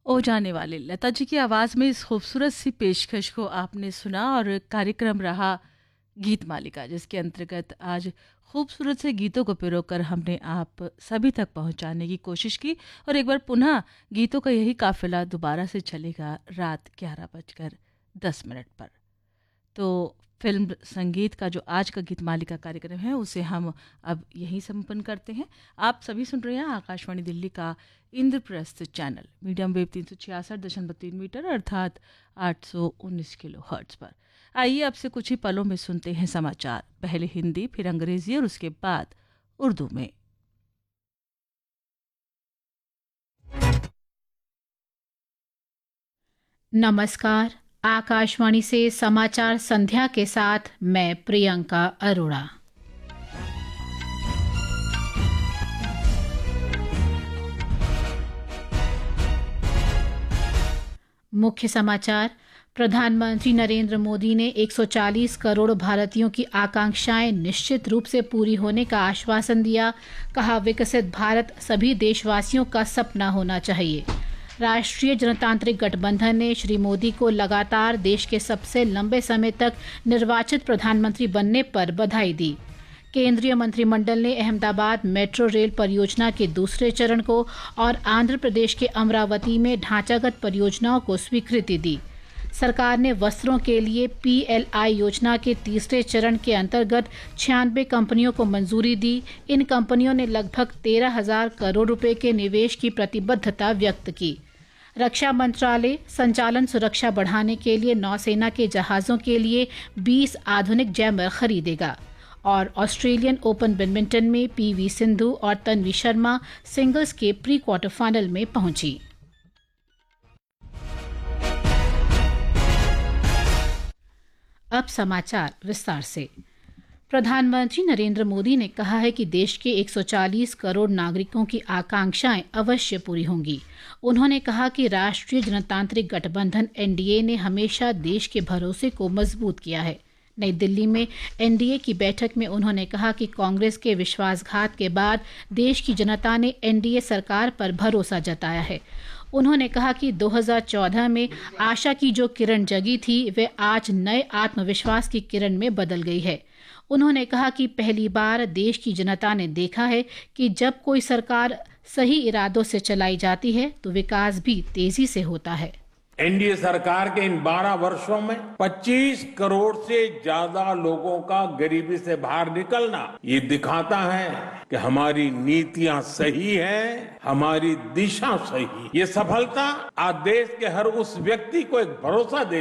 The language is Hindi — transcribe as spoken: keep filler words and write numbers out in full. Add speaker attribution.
Speaker 1: ओ जाने वाले लता जी की आवाज़ में इस खूबसूरत सी पेशकश को आपने सुना और कार्यक्रम रहा गीत मालिका, जिसके अंतर्गत आज खूबसूरत से गीतों को पिरोकर हमने आप सभी तक पहुंचाने की कोशिश की। और एक बार पुनः गीतों का यही काफिला दोबारा से चलेगा रात ग्यारह बजकर दस मिनट पर। तो फिल्म संगीत का जो आज का गीत मालिका कार्यक्रम है उसे हम अब यहीं संपन्न करते हैं। आप सभी सुन रहे हैं आकाशवाणी दिल्ली का इंद्रप्रस्थ चैनल मीडियम वेव तीन सौ छियासठ दशमलव तीन मीटर अर्थात आठ सौ उन्नीस किलो हर्ट्ज पर। आइए अब से कुछ ही पलों में सुनते हैं समाचार, पहले हिंदी फिर अंग्रेजी और उसके बाद उर्दू में।
Speaker 2: नमस्कार, आकाशवाणी से समाचार संध्या के साथ मैं प्रियंका अरोड़ा। मुख्य समाचार। प्रधानमंत्री नरेंद्र मोदी ने एक सौ चालीस करोड़ भारतीयों की आकांक्षाएं निश्चित रूप से पूरी होने का आश्वासन दिया। कहा, विकसित भारत सभी देशवासियों का सपना होना चाहिए। राष्ट्रीय जनतांत्रिक गठबंधन ने श्री मोदी को लगातार देश के सबसे लंबे समय तक निर्वाचित प्रधानमंत्री बनने पर बधाई दी। केंद्रीय मंत्रिमंडल ने अहमदाबाद मेट्रो रेल परियोजना के दूसरे चरण को और आंध्र प्रदेश के अमरावती में ढांचागत परियोजनाओं को स्वीकृति दी। सरकार ने वस्त्रों के लिए पी एल आई योजना के तीसरे चरण के अंतर्गत छियानबे कंपनियों को मंजूरी दी। इन कंपनियों ने लगभग तेरह हजार करोड़ रुपए के निवेश की प्रतिबद्धता व्यक्त की। रक्षा मंत्रालय संचालन सुरक्षा बढ़ाने के लिए नौसेना के जहाजों के लिए बीस आधुनिक जैमर खरीदेगा। और ऑस्ट्रेलियन ओपन बैडमिंटन में पी वी सिंधु और तन्वी शर्मा सिंगल्स के प्री क्वार्टर फाइनल में पहुंची। अब समाचार विस्तार से। प्रधानमंत्री नरेंद्र मोदी ने कहा है कि देश के एक सौ चालीस करोड़ नागरिकों की आकांक्षाएं अवश्य पूरी होंगी। उन्होंने कहा कि राष्ट्रीय जनतांत्रिक गठबंधन एन डी ए ने हमेशा देश के भरोसे को मजबूत किया है। नई दिल्ली में एन डी ए की बैठक में उन्होंने कहा कि कांग्रेस के विश्वासघात के बाद देश की जनता ने एन डी ए सरकार पर भरोसा जताया है। उन्होंने कहा कि दो हज़ार चौदह में आशा की जो किरण जगी थी वे आज नए आत्मविश्वास की किरण में बदल गई है। उन्होंने कहा कि पहली बार देश की जनता ने देखा है कि जब कोई सरकार सही इरादों से चलाई जाती है तो विकास भी तेजी से होता है।
Speaker 3: एन डी ए सरकार के इन बारह वर्षों में पच्चीस करोड़ से ज्यादा लोगों का गरीबी से बाहर निकलना ये दिखाता है कि हमारी नीतियां सही हैं, हमारी दिशा सही। ये सफलता आज देश के हर उस व्यक्ति को एक भरोसा दे